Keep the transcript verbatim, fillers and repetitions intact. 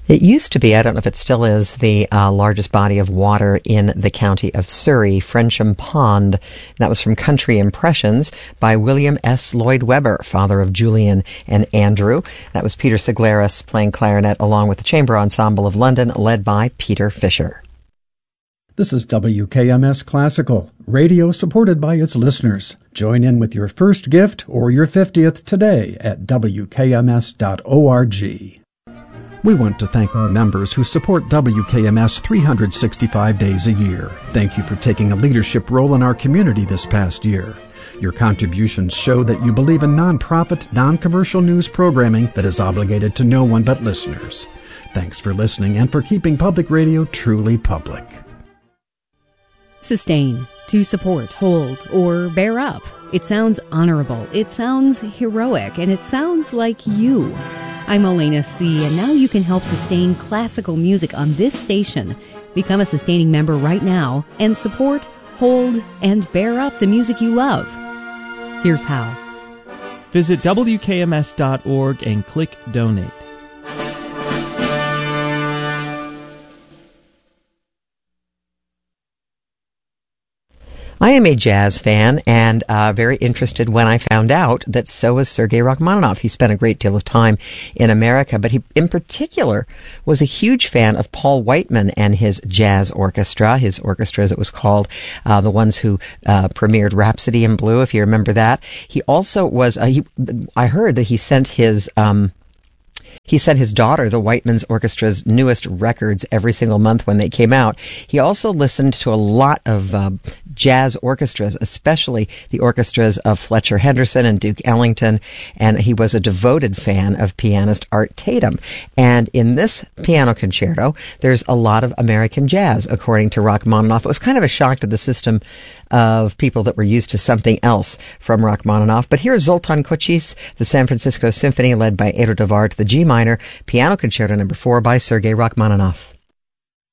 It used to be, I don't know if it still is, the uh, largest body of water in the county of Surrey, Frensham Pond. That was from Country Impressions by William S. Lloyd Webber, father of Julian and Andrew. That was Peter Siglaris playing clarinet along with the Chamber Ensemble of London, led by Peter Fisher. This is W K M S Classical, radio supported by its listeners. Join in with your first gift or your fiftieth today at W K M S dot org. We want to thank our members who support W K M S three hundred sixty-five days a year. Thank you for taking a leadership role in our community this past year. Your contributions show that you believe in nonprofit, non-commercial news programming that is obligated to no one but listeners. Thanks for listening and for keeping public radio truly public. Sustain, to support, hold, or bear up. It sounds honorable, it sounds heroic, and it sounds like you. I'm Elena C., and now you can help sustain classical music on this station. Become a sustaining member right now and support, hold, and bear up the music you love. Here's how. Visit W K M S dot org and click Donate. I am a jazz fan and uh, very interested when I found out that so was Sergei Rachmaninoff. He spent a great deal of time in America, but he, in particular, was a huge fan of Paul Whiteman and his jazz orchestra, his orchestra as it was called, uh, the ones who uh, premiered Rhapsody in Blue, if you remember that. He also was, uh, he, I heard that he sent his... Um, He sent his daughter the Whiteman's Orchestra's newest records every single month when they came out. He also listened to a lot of uh, jazz orchestras, especially the orchestras of Fletcher Henderson and Duke Ellington, and he was a devoted fan of pianist Art Tatum. And in this piano concerto, there's a lot of American jazz, according to Rachmaninoff. It was kind of a shock to the system of people that were used to something else from Rachmaninoff. But here is Zoltan Kocis, the San Francisco Symphony, led by Edo Devart, the G minor, piano concerto number four by Sergei Rachmaninoff.